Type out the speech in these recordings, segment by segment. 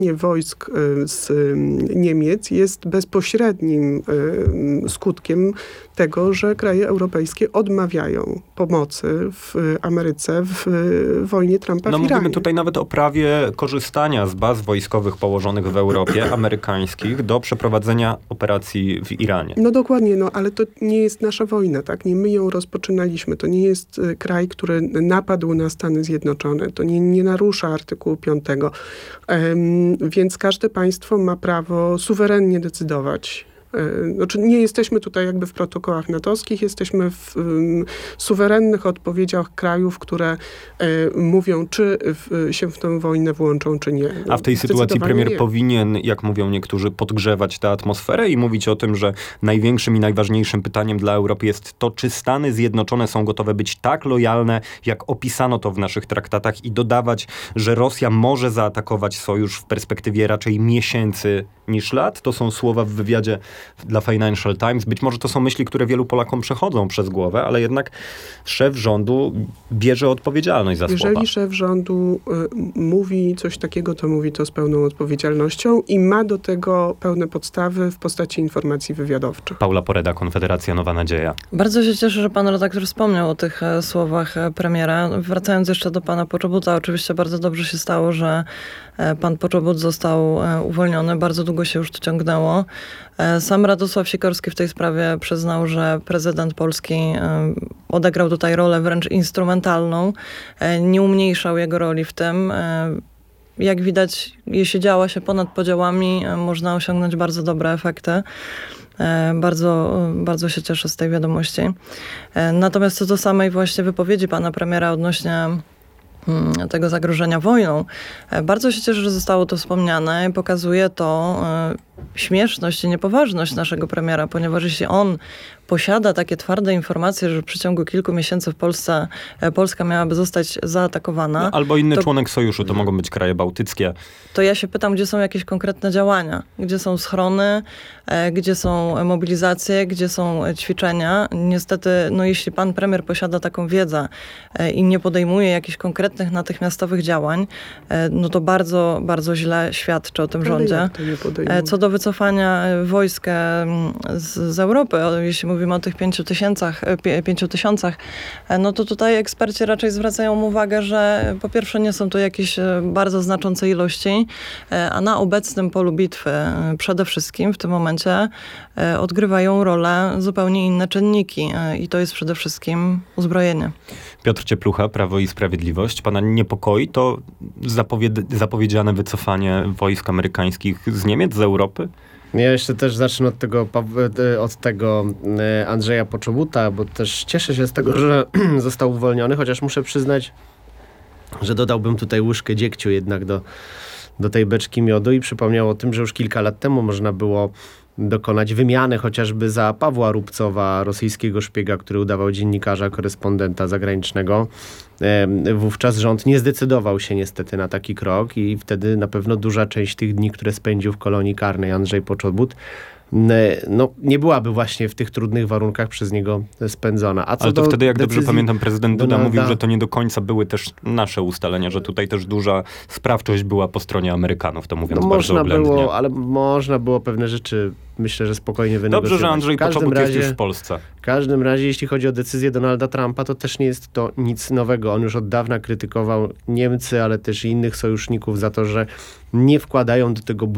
wojsk z Niemiec jest bezpośrednim skutkiem tego, że kraje europejskie odmawiają pomocy w Ameryce w wojnie Trumpa w Iranie. Mówimy tutaj nawet o prawie korzystania z baz wojskowych położonych w Europie, amerykańskich, do przeprowadzenia operacji w Iranie. No dokładnie, ale to nie jest nasza wojna, tak? Nie my ją rozpoczynaliśmy. To nie jest kraj, który napadł na Stany Zjednoczone. To nie narusza artykułu 5. Więc każde państwo ma prawo suwerennie decydować. Znaczy nie jesteśmy tutaj jakby w protokołach natowskich, jesteśmy w suwerennych odpowiedziach krajów, które mówią, czy się w tę wojnę włączą, czy nie. A w tej sytuacji premier powinien, jak mówią niektórzy, podgrzewać tę atmosferę i mówić o tym, że największym i najważniejszym pytaniem dla Europy jest to, czy Stany Zjednoczone są gotowe być tak lojalne, jak opisano to w naszych traktatach, i dodawać, że Rosja może zaatakować sojusz w perspektywie raczej miesięcy niż lat. To są słowa w wywiadzie dla Financial Times. Być może to są myśli, które wielu Polakom przechodzą przez głowę, ale jednak szef rządu bierze odpowiedzialność za słowa. Jeżeli szef rządu mówi coś takiego, to mówi to z pełną odpowiedzialnością i ma do tego pełne podstawy w postaci informacji wywiadowczych. Paula Poreda, Konfederacja Nowa Nadzieja. Bardzo się cieszę, że pan redaktor wspomniał o tych słowach premiera. Wracając jeszcze do pana Poczobuta, oczywiście bardzo dobrze się stało, że pan Poczobut został uwolniony. Bardzo długo się już to ciągnęło. Sam Radosław Sikorski w tej sprawie przyznał, że prezydent Polski odegrał tutaj rolę wręcz instrumentalną. Nie umniejszał jego roli w tym. Jak widać, jeśli działa się ponad podziałami, można osiągnąć bardzo dobre efekty. Bardzo się cieszę z tej wiadomości. Natomiast co do samej właśnie wypowiedzi pana premiera odnośnie tego zagrożenia wojną, bardzo się cieszę, że zostało to wspomniane. Pokazuje to śmieszność i niepoważność naszego premiera, ponieważ jeśli on posiada takie twarde informacje, że w przeciągu kilku miesięcy w Polsce Polska miałaby zostać zaatakowana. Albo inny członek sojuszu, to mogą być kraje bałtyckie. To ja się pytam, gdzie są jakieś konkretne działania? Gdzie są schrony? Gdzie są mobilizacje? Gdzie są ćwiczenia? Niestety, jeśli pan premier posiada taką wiedzę i nie podejmuje jakichś konkretnych, natychmiastowych działań, to bardzo, bardzo źle świadczy o tym rządzie. Co do wycofania wojsk z Europy, jeśli mówimy o tych 5 tysiącach, to tutaj eksperci raczej zwracają uwagę, że po pierwsze nie są to jakieś bardzo znaczące ilości, a na obecnym polu bitwy przede wszystkim w tym momencie odgrywają rolę zupełnie inne czynniki i to jest przede wszystkim uzbrojenie. Piotr Cieplucha, Prawo i Sprawiedliwość. Pana niepokoi to zapowiedziane wycofanie wojsk amerykańskich z Niemiec, z Europy? Ja jeszcze też zacznę od tego Andrzeja Poczobuta, bo też cieszę się z tego, że został uwolniony, chociaż muszę przyznać, że dodałbym tutaj łyżkę dziegciu jednak do tej beczki miodu i przypomniał o tym, że już kilka lat temu można było dokonać wymiany chociażby za Pawła Rubcowa, rosyjskiego szpiega, który udawał dziennikarza, korespondenta zagranicznego. Wówczas rząd nie zdecydował się niestety na taki krok i wtedy na pewno duża część tych dni, które spędził w kolonii karnej Andrzej Poczobut, nie byłaby właśnie w tych trudnych warunkach przez niego spędzona. Ale to wtedy, jak dobrze pamiętam, prezydent Duda mówił, że to nie do końca były też nasze ustalenia, że tutaj też duża sprawczość była po stronie Amerykanów, to mówiąc bardzo oględnie. Ale można było pewne rzeczy, myślę, że spokojnie wynegocjować. Dobrze, że Andrzej Poczobut jest już w Polsce. W każdym razie, jeśli chodzi o decyzję Donalda Trumpa, to też nie jest to nic nowego. On już od dawna krytykował Niemcy, ale też i innych sojuszników za to, że nie wkładają do tego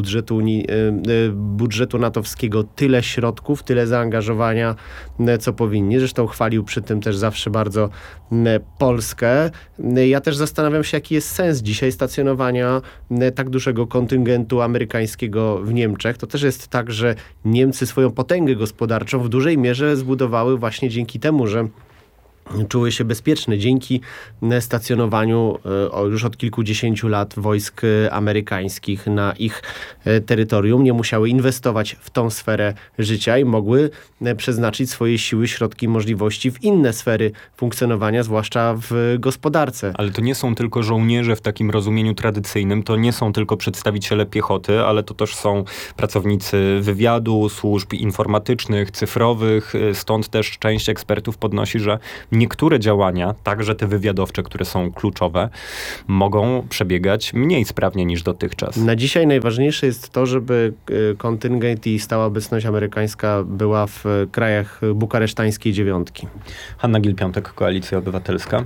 budżetu natowskiego tyle środków, tyle zaangażowania, co powinni. Zresztą chwalił przy tym też zawsze bardzo Polskę. Ja też zastanawiam się, jaki jest sens dzisiaj stacjonowania tak dużego kontyngentu amerykańskiego w Niemczech. To też jest tak, że Niemcy swoją potęgę gospodarczą w dużej mierze zbudowały właśnie dzięki temu, że czuły się bezpieczne dzięki stacjonowaniu już od kilkudziesięciu lat wojsk amerykańskich na ich terytorium. Nie musiały inwestować w tą sferę życia i mogły przeznaczyć swoje siły, środki, możliwości w inne sfery funkcjonowania, zwłaszcza w gospodarce. Ale to nie są tylko żołnierze w takim rozumieniu tradycyjnym, to nie są tylko przedstawiciele piechoty, ale to też są pracownicy wywiadu, służb informatycznych, cyfrowych. Stąd też część ekspertów podnosi, że niektóre działania, także te wywiadowcze, które są kluczowe, mogą przebiegać mniej sprawnie niż dotychczas. Na dzisiaj najważniejsze jest to, żeby kontyngent i stała obecność amerykańska była w krajach bukaresztańskiej dziewiątki. Hanna Gill-Piątek, Koalicja Obywatelska.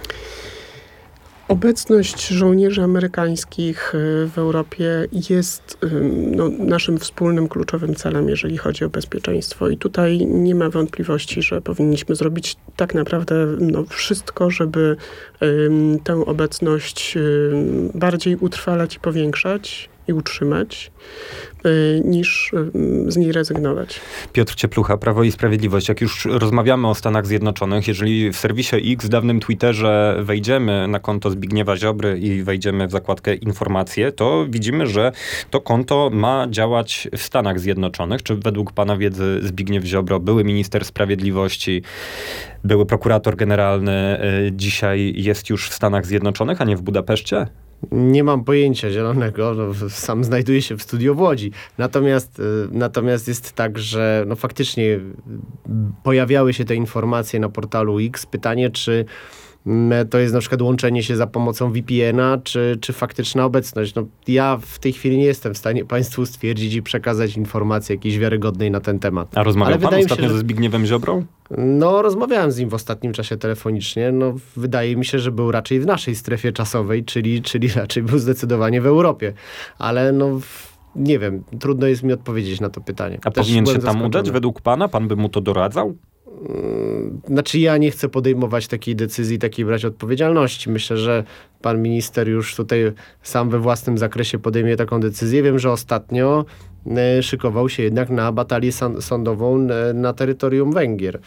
Obecność żołnierzy amerykańskich w Europie jest naszym wspólnym kluczowym celem, jeżeli chodzi o bezpieczeństwo. I tutaj nie ma wątpliwości, że powinniśmy zrobić tak naprawdę wszystko, żeby tę obecność bardziej utrwalać i powiększać i utrzymać, niż z niej rezygnować. Piotr Cieplucha, Prawo i Sprawiedliwość. Jak już rozmawiamy o Stanach Zjednoczonych, jeżeli w serwisie X, w dawnym Twitterze wejdziemy na konto Zbigniewa Ziobry i wejdziemy w zakładkę informacje, to widzimy, że to konto ma działać w Stanach Zjednoczonych. Czy według pana wiedzy Zbigniew Ziobro, były minister sprawiedliwości, były prokurator generalny, dzisiaj jest już w Stanach Zjednoczonych, a nie w Budapeszcie? Nie mam pojęcia zielonego, sam znajduję się w studiu w Łodzi. Natomiast jest tak, że faktycznie pojawiały się te informacje na portalu X. Pytanie, czy to jest na przykład łączenie się za pomocą VPN-a, czy faktyczna obecność. Ja w tej chwili nie jestem w stanie państwu stwierdzić i przekazać informacji jakiejś wiarygodnej na ten temat. A rozmawiał pan ostatnio ze Zbigniewem Ziobrą? Rozmawiałem z nim w ostatnim czasie telefonicznie. Wydaje mi się, że był raczej w naszej strefie czasowej, czyli raczej był zdecydowanie w Europie. Ale nie wiem, trudno jest mi odpowiedzieć na to pytanie. A powinien się tam udać według pana? Pan by mu to doradzał? Ja nie chcę podejmować takiej decyzji, takiej brać odpowiedzialności. Myślę, że pan minister już tutaj sam we własnym zakresie podejmie taką decyzję. Wiem, że ostatnio szykował się jednak na batalię sądową na terytorium Węgier.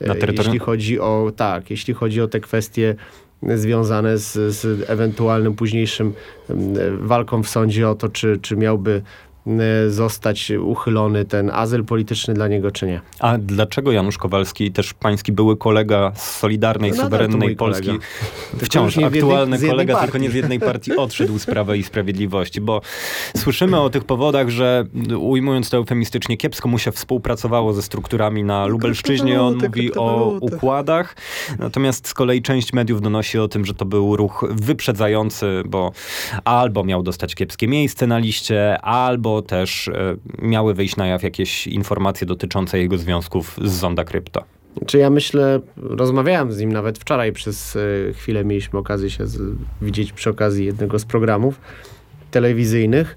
Jeśli chodzi o te kwestie związane z ewentualnym późniejszym walką w sądzie o to, czy miałby zostać uchylony ten azyl polityczny dla niego, czy nie. A dlaczego Janusz Kowalski, też pański były kolega z Solidarnej, suwerennej Polski, wciąż aktualny kolega, tylko nie z jednej partii, odszedł z Prawa i Sprawiedliwości? Bo słyszymy o tych powodach, że ujmując to eufemistycznie, kiepsko mu się współpracowało ze strukturami na Lubelszczyźnie. On mówi o układach. Natomiast z kolei część mediów donosi o tym, że to był ruch wyprzedzający, bo albo miał dostać kiepskie miejsce na liście, albo też miały wyjść na jaw jakieś informacje dotyczące jego związków z Zonda Krypto. Ja myślę, rozmawiałem z nim nawet wczoraj, przez chwilę mieliśmy okazję się widzieć przy okazji jednego z programów telewizyjnych.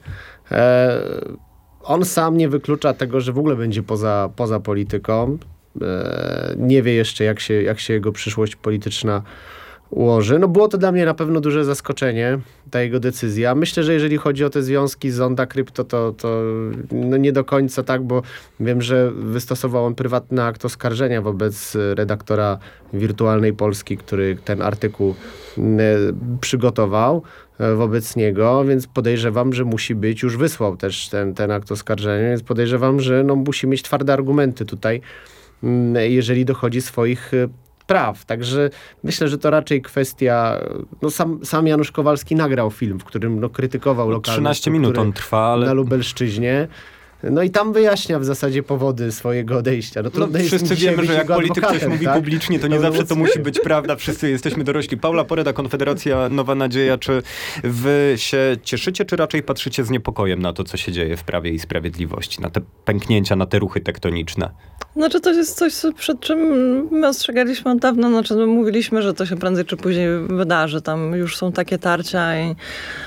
On sam nie wyklucza tego, że w ogóle będzie poza polityką. Nie wie jeszcze, jak się jego przyszłość polityczna ułoży. Było to dla mnie na pewno duże zaskoczenie, ta jego decyzja. Myślę, że jeżeli chodzi o te związki z Zonda Krypto, to nie do końca tak, bo wiem, że wystosował on prywatny akt oskarżenia wobec redaktora Wirtualnej Polski, który ten artykuł przygotował wobec niego, więc podejrzewam, że musi być, już wysłał też ten akt oskarżenia, więc podejrzewam, że musi mieć twarde argumenty tutaj, jeżeli dochodzi swoich praw. Także myślę, że to raczej kwestia... Sam Janusz Kowalski nagrał film, w którym krytykował lokalne 13 minut on trwa, ale... na Lubelszczyźnie. I tam wyjaśnia w zasadzie powody swojego odejścia. Wszyscy wiemy, że jak polityk coś mówi publicznie, to nie zawsze to musi być prawda. Wszyscy jesteśmy dorośli. Paula Poreda, Konfederacja, Nowa Nadzieja. Czy wy się cieszycie, czy raczej patrzycie z niepokojem na to, co się dzieje w Prawie i Sprawiedliwości? Na te pęknięcia, na te ruchy tektoniczne? To jest coś, przed czym my ostrzegaliśmy od dawna. Mówiliśmy, że to się prędzej czy później wydarzy. Tam już są takie tarcia i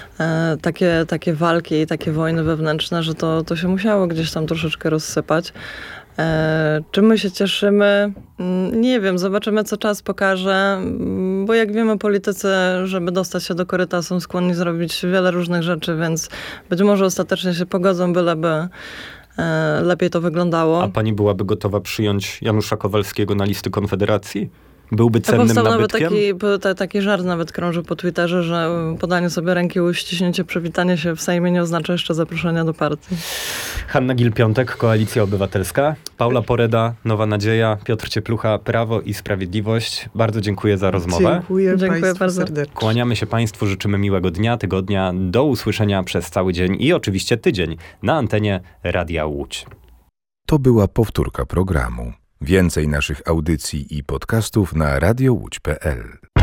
takie walki i takie wojny wewnętrzne, że to się musiało gdzieś tam troszeczkę rozsypać. Czy my się cieszymy? Nie wiem, zobaczymy, co czas pokaże, bo jak wiemy, politycy, żeby dostać się do koryta, są skłonni zrobić wiele różnych rzeczy, więc być może ostatecznie się pogodzą, byleby lepiej to wyglądało. A pani byłaby gotowa przyjąć Janusza Kowalskiego na listy Konfederacji? Byłby cennym nabytkiem? Taki żart nawet krążył po Twitterze, że podanie sobie ręki, uściśnięcie, przywitanie się w Sejmie nie oznacza jeszcze zaproszenia do partii. Hanna Gill-Piątek, Koalicja Obywatelska. Paula Poreda, Nowa Nadzieja. Piotr Cieplucha, Prawo i Sprawiedliwość. Bardzo dziękuję za rozmowę. Dziękuję bardzo serdecznie. Kłaniamy się państwu, życzymy miłego dnia, tygodnia. Do usłyszenia przez cały dzień i oczywiście tydzień na antenie Radia Łódź. To była powtórka programu. Więcej naszych audycji i podcastów na radiołódź.pl.